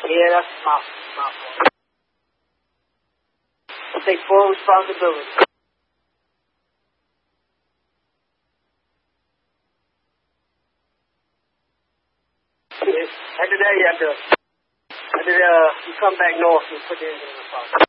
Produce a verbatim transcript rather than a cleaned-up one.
Yeah, that's my, my fault. I take full responsibility. After that, you have to, after uh, you come back north and put the engine in the car.